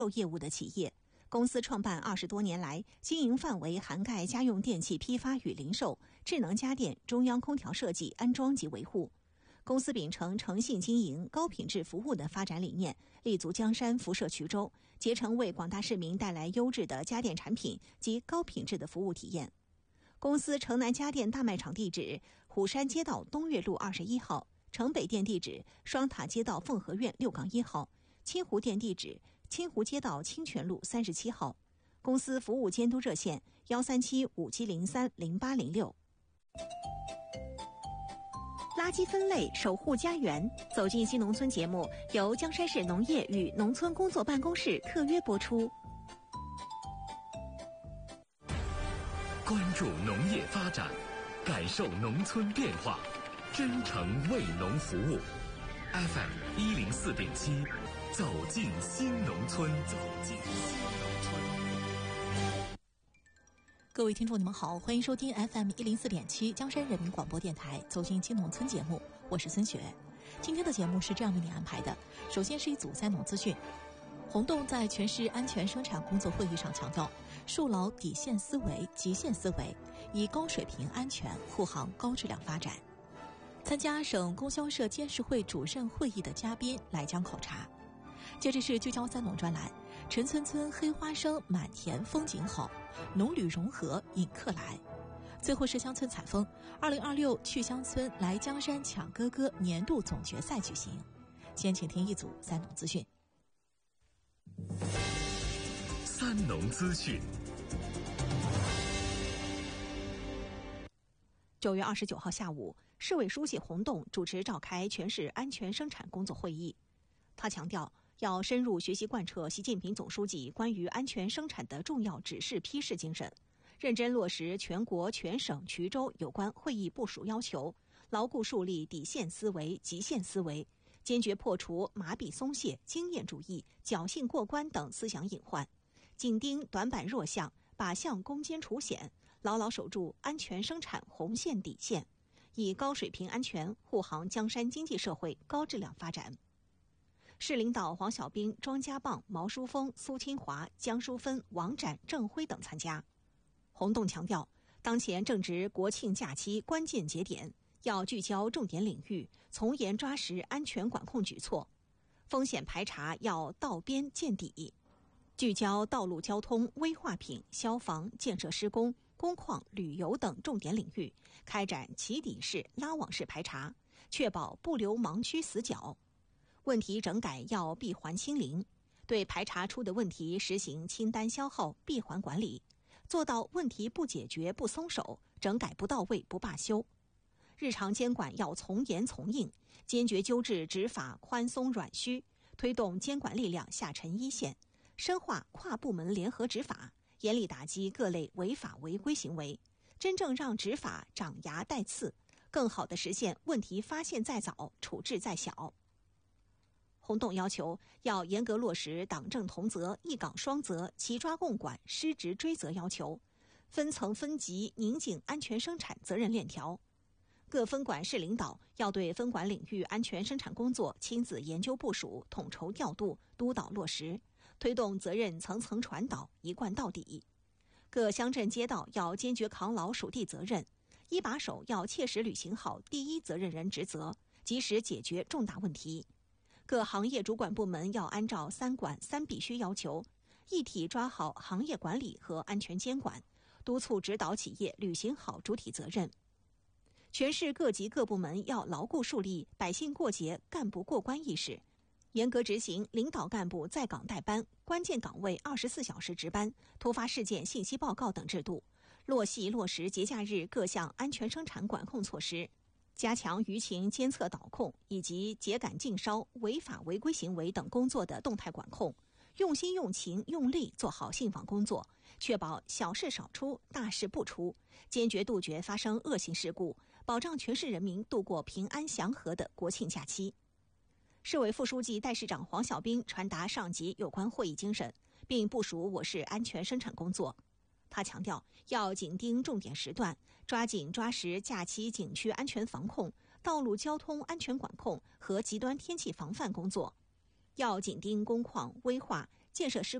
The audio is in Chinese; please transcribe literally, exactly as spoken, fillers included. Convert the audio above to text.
业务的企业。公司创办二十多年来，经营范围涵盖家用电器批发与零售、智能家电、中央空调设计、安装及维护。公司秉承诚信经营、高品质服务的发展理念，立足江山、辐射衢州，竭诚为广大市民带来优质的家电产品及高品质的服务体验。公司城南家电大卖场地址：虎山街道东岳路二十一号，城北店地址：双塔街道凤和苑六杠一号，清湖店地址：清湖街道清泉路三十七号。公司服务监督热线：幺三七五七零三零八零六。垃圾分类，守护家园。走进新农村节目由江山市农业与农村工作办公室特约播出。 关注农业发展，感受农村变化，真诚为农服务。F M 一零四点七，走进新农村，走进新农村。 各位听众，你们好，欢迎收听 F M 一零四点七江山人民广播电台《走进新农村》节目，我是孙雪。今天的节目是这样为你安排的：首先是一组三农资讯。洪洞在全市安全生产工作会议上强调，树牢底线思维、极限思维，以高水平安全护航高质量发展。参加省供销社监事会主任会议的嘉宾来江考察。接着是聚焦三农专栏，陈村村黑花生满田风景好，农旅融合引客来。最后是乡村采风，二零二六去乡村来江山抢哥哥年度总决赛举行。先请听一组三农资讯。 三农资讯。 九月二十九号下午，市委书记洪洞主持召开全市安全生产工作会议。他强调，要深入学习贯彻习近平总书记关于安全生产的重要指示批示精神，认真落实全国全省衢州有关会议部署要求，牢固树立底线思维、极限思维，坚决破除麻痹松懈、经验主义、侥幸过关等思想隐患，紧盯短板弱项，把项攻坚除险，牢牢守住安全生产红线底线，以高水平安全护航江山经济社会高质量发展。市领导黄小兵、庄家棒、毛书峰、苏清华、江淑芬、王展、郑辉等参加。洪洞强调，当前正值国庆假期关键节点，要聚焦重点领域，从严抓实安全管控举措，风险排查要到边见底，聚焦道路交通、危化品、消防、建设施工、工矿、旅游等重点领域，开展起底式、拉网式排查，确保不留盲区死角。问题整改要闭环清零，对排查出的问题实行清单消耗、闭环管理，做到问题不解决不松手，整改不到位不罢休。日常监管要从严从硬，坚决纠治执法宽松软虚，推动监管力量下沉一线，深化跨部门联合执法，严厉打击各类违法违规行为，真正让执法长牙带刺，更好地实现问题发现在早、处置在小。洪洞要求要严格落实党政同责、一岗双责、齐抓共管、失职追责要求，分层分级拧紧安全生产责任链条。各分管市领导要对分管领域安全生产工作亲自研究部署、统筹调度、督导落实，推动责任层层传导、一贯到底。各乡镇街道要坚决扛牢属地责任，一把手要切实履行好第一责任人职责，及时解决重大问题。各行业主管部门要按照三管三必须要求，一体抓好行业管理和安全监管，督促指导企业履行好主体责任。全市各级各部门要牢固树立百姓过节、干部过关意识，严格执行领导干部在岗带班、关键岗位二十四小时值班、突发事件信息报告等制度，落细落实节假日各项安全生产管控措施，加强舆情监测导控以及秸秆禁烧、违法违规行为等工作的动态管控，用心用情用力做好信访工作，确保小事少出、大事不出，坚决杜绝发生恶性事故，保障全市人民度过平安祥和的国庆假期。市委副书记、代市长黄小兵传达上级有关会议精神，并部署我市安全生产工作。他强调，要紧盯重点时段，抓紧抓实假期景区安全防控、道路交通安全管控和极端天气防范工作，要紧盯工矿、危化、 建设施